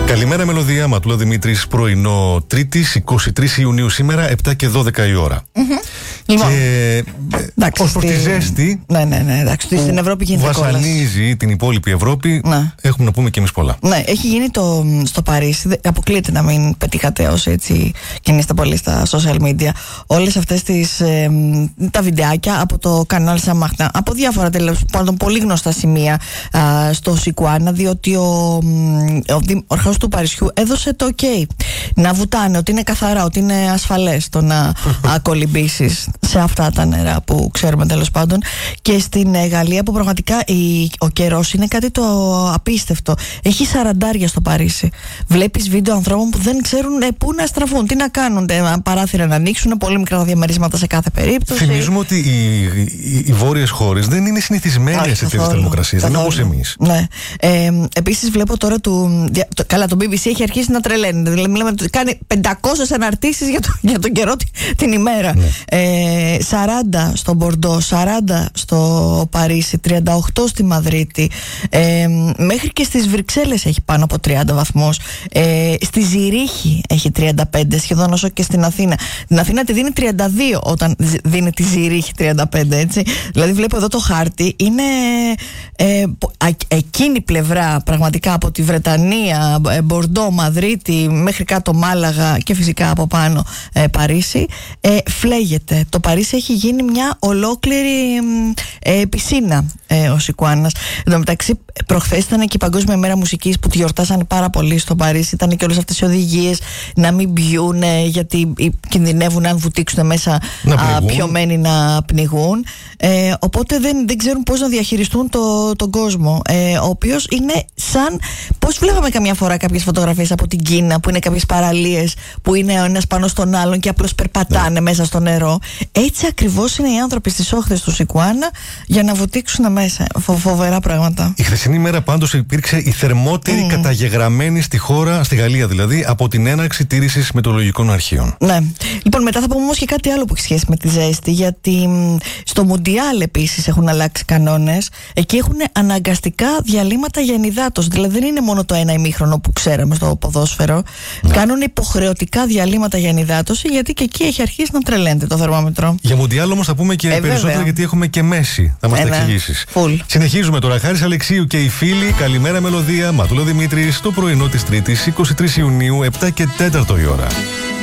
Καλημέρα Μελωδία, Ματούλα Δημήτρης, πρωινό Τρίτης, 23 Ιουνίου σήμερα, 7 και 12 η ώρα. Λοιπόν, και ως προς τη ζέστη, ναι, εντάξει, στην Ευρώπη γίνεται βασανίζει την υπόλοιπη Ευρώπη, έχουμε να πούμε και εμείς πολλά. Ναι, έχει γίνει στο Παρίσι, αποκλείεται να μην πετύχατε όσοι έτσι κινείστε πολύ στα social media, όλες αυτές τα βιντεάκια από το κανάλι Saint-Martin, από διάφορα πολύ γνωστά σημεία στο Σικουάνα, διότι ο αρχηγός του Παρισιού έδωσε το OK να βουτάνε, ότι είναι καθαρά, ότι είναι ασφαλές το να κολυμπήσεις σε αυτά τα νερά που ξέρουμε τέλος πάντων. Και στην Γαλλία που πραγματικά ο καιρός είναι κάτι το απίστευτο. Έχει 40 στο Παρίσι. Βλέπεις βίντεο ανθρώπων που δεν ξέρουν πού να στραφούν, τι να κάνουν, παράθυρα να ανοίξουν, πολύ μικρά διαμερίσματα σε κάθε περίπτωση. Θυμίζουμε ότι οι βόρειες χώρες δεν είναι συνηθισμένες σε τέτοιες θερμοκρασίες, δεν είναι όπως εμείς. Ναι. Επίσης βλέπω τώρα καλά, το BBC έχει αρχίσει να τρελαίνει. Δηλαδή μιλάμε ότι κάνει 500 αναρτήσεις για τον καιρό την ημέρα. Ναι. 40 στο Μπορντό, 40 στο Παρίσι, 38 στη Μαδρίτη, μέχρι και στις Βρυξέλλες έχει πάνω από 30 βαθμούς, στη Ζηρίχη έχει 35, σχεδόν όσο και στην Αθήνα. Την Αθήνα τη δίνει 32 όταν δίνει τη Ζηρίχη 35, έτσι. Δηλαδή βλέπω εδώ το χάρτη, είναι εκείνη η πλευρά πραγματικά, από τη Βρετανία, Μπορντό, Μαδρίτη μέχρι κάτω Μάλαγα και φυσικά από πάνω Παρίσι, φλέγεται. Το Παρίσι έχει γίνει μια ολόκληρη πισίνα ο Σικουάνας. Εν τω μεταξύ, προχθές ήταν και η Παγκόσμια Μέρα Μουσικής που τη γιορτάσανε πάρα πολύ στο Παρίσι. Ήταν και όλες αυτές οι οδηγίες να μην πιούν, γιατί κινδυνεύουν αν βουτήξουν μέσα πιωμένοι να πνιγούν. Οπότε δεν ξέρουν πώς να διαχειριστούν τον κόσμο, ο οποίος είναι σαν πώς βλέπαμε καμιά φορά κάποιες φωτογραφίες από την Κίνα που είναι κάποιες παραλίες που είναι ο ένας πάνω στον άλλον και απλώς περπατάνε μέσα στο νερό. Έτσι ακριβώς είναι οι άνθρωποι στις όχθες του Σικουάνα για να βουτήξουν μέσα. Φοβερά πράγματα. Η χθεσινή μέρα πάντως υπήρξε η θερμότερη καταγεγραμμένη στη χώρα, στη Γαλλία δηλαδή, από την έναρξη τήρησης μετεωρολογικών αρχείων. Ναι. Λοιπόν, μετά θα πούμε όμως και κάτι άλλο που έχει σχέση με τη ζέστη, γιατί στο Μουντιάλ επίσης έχουν αλλάξει κανόνες. Εκεί έχουν αναγκαστικά διαλύματα για ενυδάτωση. Δηλαδή δεν είναι μόνο το ένα ημίχρονο που ξέραμε στο ποδόσφαιρο. Ναι. Κάνουν υποχρεωτικά διαλύματα για ενυδάτωση, γιατί και εκεί έχει αρχίσει να τρελαίνεται το θερμόμετρο. Για Μουντιάλ όμως θα πούμε και περισσότερα, βέβαια, γιατί έχουμε και Μέση. Θα μας τα εξηγήσεις. Συνεχίζουμε τώρα. Χάρης Αλεξίου και οι φίλοι. Καλημέρα Μελωδία, Ματούλα Δημήτρης, το πρωινό της Τρίτης, 23 Ιουνίου, 7 και 4 η ώρα.